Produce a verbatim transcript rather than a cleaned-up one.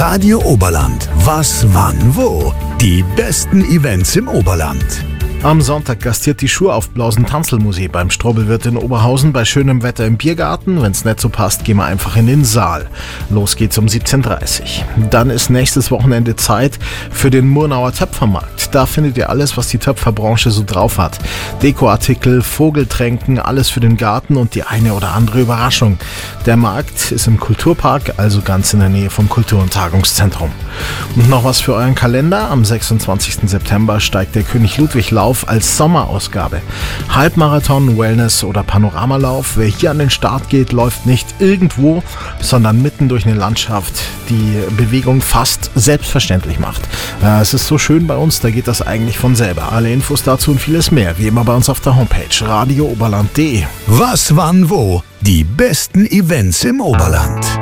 Radio Oberland. Was, wann, wo? Die besten Events im Oberland. Am Sonntag gastiert die Schuraufblasen-Tanzelmusee beim Strobelwirt in Oberhausen bei schönem Wetter im Biergarten. Wenn's nicht so passt, gehen wir einfach in den Saal. Los geht's um siebzehn Uhr dreißig. Dann ist nächstes Wochenende Zeit für den Murnauer Töpfermarkt. Da findet ihr alles, was die Töpferbranche so drauf hat. Dekoartikel, Vogeltränken, alles für den Garten und die eine oder andere Überraschung. Der Markt ist im Kulturpark, also ganz in der Nähe vom Kultur- und Tagungszentrum. Und noch was für euren Kalender. Am sechsundzwanzigsten September steigt der König Ludwig Lauf als Sommerausgabe. Halbmarathon, Wellness oder Panoramalauf. Wer hier an den Start geht, läuft nicht irgendwo, sondern mitten durch eine Landschaft, die Bewegung fast selbstverständlich macht. Äh, es ist so schön bei uns, da geht das eigentlich von selber. Alle Infos dazu und vieles mehr, wie immer bei uns auf der Homepage radio oberland punkt de. Was, wann, wo? Die besten Events im Oberland.